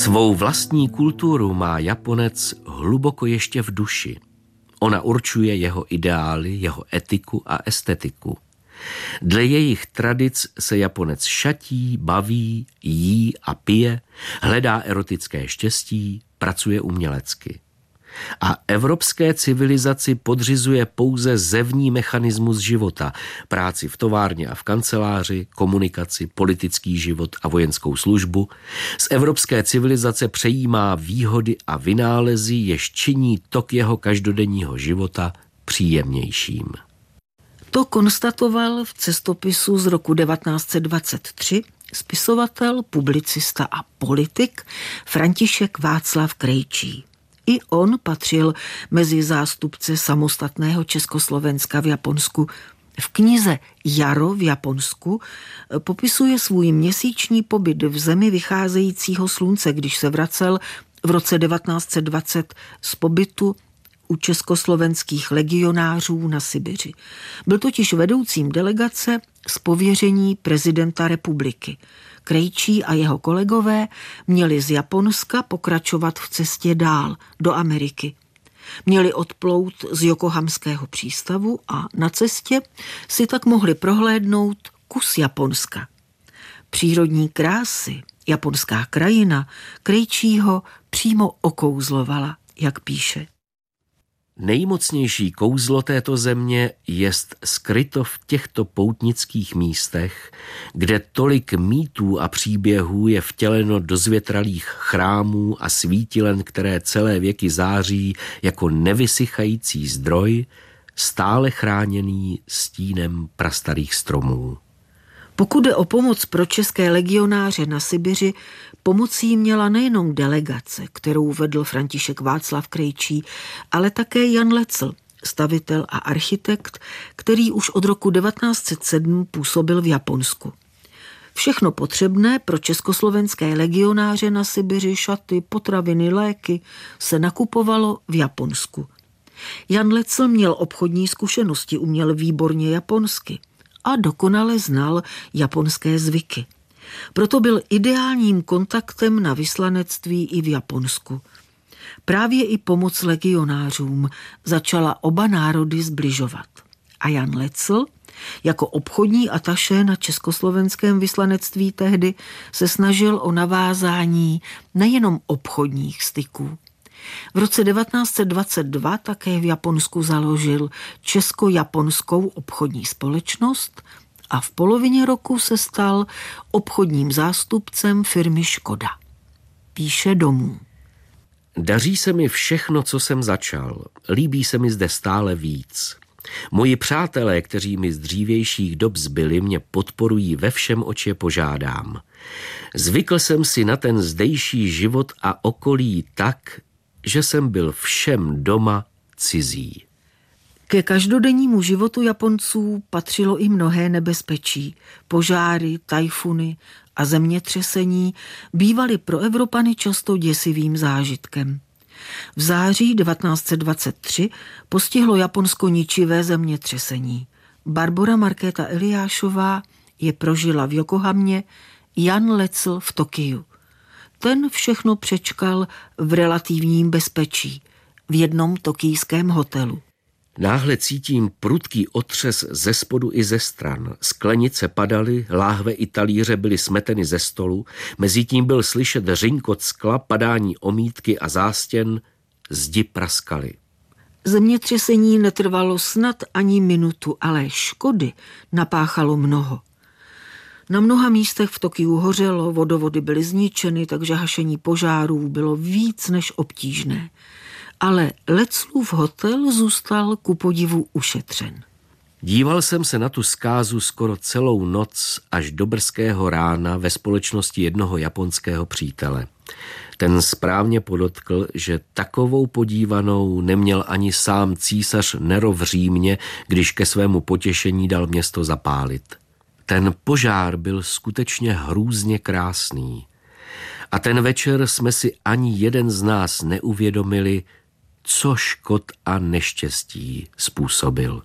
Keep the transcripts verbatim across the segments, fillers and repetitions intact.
Svou vlastní kulturu má Japonec hluboko ještě v duši. Ona určuje jeho ideály, jeho etiku a estetiku. Dle jejich tradic se Japonec šatí, baví, jí a pije, hledá erotické štěstí, pracuje umělecky. A evropské civilizaci podřizuje pouze zevní mechanismus života, práci v továrně a v kanceláři, komunikaci, politický život a vojenskou službu. Z evropské civilizace přejímá výhody a vynálezy, jež činí tok jeho každodenního života příjemnějším. To konstatoval v cestopisu z roku devatenáct set dvacet tři spisovatel, publicista a politik František Václav Krejčí. I on patřil mezi zástupce samostatného Československa v Japonsku. V knize Jaro v Japonsku popisuje svůj měsíční pobyt v zemi vycházejícího slunce, když se vracel v roce devatenáct set dvacet z pobytu u československých legionářů na Sibiři. Byl totiž vedoucím delegace z pověření prezidenta republiky. Krejčí a jeho kolegové měli z Japonska pokračovat v cestě dál do Ameriky. Měli odplout z Jokohamského přístavu a na cestě si tak mohli prohlédnout kus Japonska. Přírodní krásy, japonská krajina Krejčího přímo okouzlovala, jak píše. Nejmocnější kouzlo této země jest skryto v těchto poutnických místech, kde tolik mýtů a příběhů je vtěleno do zvětralých chrámů a svítilen, které celé věky září jako nevysychající zdroj, stále chráněný stínem prastarých stromů. Pokud jde o pomoc pro české legionáře na Sibiři, pomocí měla nejenom delegace, kterou vedl František Václav Krejčí, ale také Jan Lecl, stavitel a architekt, který už od roku devatenáct set sedm působil v Japonsku. Všechno potřebné pro československé legionáře na Sibiři, šaty, potraviny, léky, se nakupovalo v Japonsku. Jan Lecl měl obchodní zkušenosti, uměl výborně japonsky a dokonale znal japonské zvyky. Proto byl ideálním kontaktem na vyslanectví i v Japonsku. Právě i pomoc legionářům začala oba národy zbližovat. A Jan Lecl, jako obchodní atašé na československém vyslanectví tehdy, se snažil o navázání nejenom obchodních styků. V roce devatenáct set dvacet dva také v Japonsku založil Česko-japonskou obchodní společnost a v polovině roku se stal obchodním zástupcem firmy Škoda. Píše domů. Daří se mi všechno, co jsem začal. Líbí se mi zde stále víc. Moji přátelé, kteří mi z dřívějších dob zbyli, mě podporují ve všem, oč je požádám. Zvykl jsem si na ten zdejší život a okolí tak, že jsem byl všem doma cizí. Ke každodennímu životu Japonců patřilo i mnohé nebezpečí. Požáry, tajfuny a zemětřesení bývaly pro Evropany často děsivým zážitkem. V září devatenáct set dvacet tři postihlo Japonsko ničivé zemětřesení. Barbora Markéta Eliášová je prožila v Jokohamě, Jan Lecl v Tokiu. Ten všechno přečkal v relativním bezpečí, v jednom tokijském hotelu. Náhle cítím prudký otřes ze spodu i ze stran. Sklenice padaly, láhve i talíře byly smeteny ze stolu, mezitím byl slyšet řinkot skla, padání omítky a zástěn, zdi praskaly. Zemětřesení netrvalo snad ani minutu, ale škody napáchalo mnoho. Na mnoha místech v Tokiu hořelo, vodovody byly zničeny, takže hašení požárů bylo víc než obtížné. Ale Leclův hotel zůstal ku podivu ušetřen. Díval jsem se na tu zkázu skoro celou noc až do brzkého rána ve společnosti jednoho japonského přítele. Ten správně podotkl, že takovou podívanou neměl ani sám císař Nero v Římě, když ke svému potěšení dal město zapálit. Ten požár byl skutečně hrůzně krásný. A ten večer jsme si ani jeden z nás neuvědomili, co škod a neštěstí způsobil.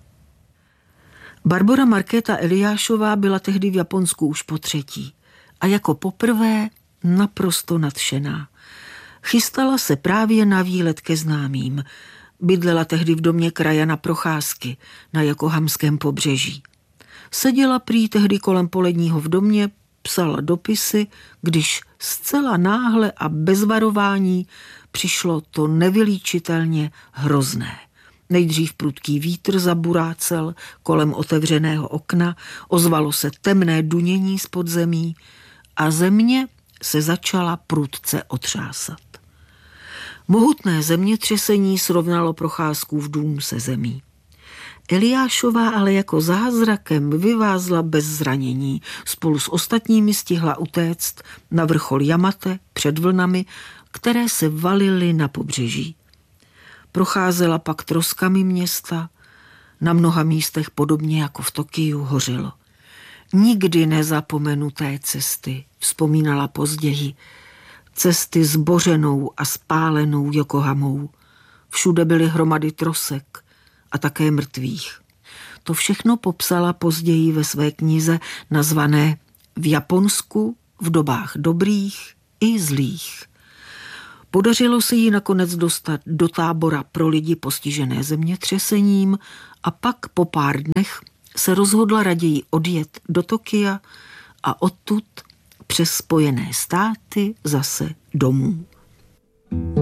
Barbora Markéta Eliášová byla tehdy v Japonsku už po třetí a jako poprvé naprosto nadšená. Chystala se právě na výlet ke známým. Bydlela tehdy v domě krajana Procházky na Jokohamském pobřeží. Seděla prý tehdy kolem poledního v domě, psala dopisy, když zcela náhle a bez varování přišlo to nevylíčitelně hrozné. Nejdřív prudký vítr zaburácel kolem otevřeného okna, ozvalo se temné dunění z podzemí a země se začala prudce otřásat. Mohutné zemětřesení srovnalo Procházkův dům se zemí. Eliášová ale jako zázrakem vyvázla bez zranění. Spolu s ostatními stihla utéct na vrchol Jamate před vlnami, které se valily na pobřeží. Procházela pak troskami města, na mnoha místech podobně jako v Tokiu hořelo. Nikdy nezapomenu té cesty, vzpomínala později, cesty zbořenou a spálenou Jokohamou. Všude byly hromady trosek a také mrtvých. To všechno popsala později ve své knize nazvané V Japonsku v dobách dobrých i zlých. Podařilo se jí nakonec dostat do tábora pro lidi postižené zemětřesením a pak po pár dnech se rozhodla raději odjet do Tokia a odtud přes Spojené státy zase domů.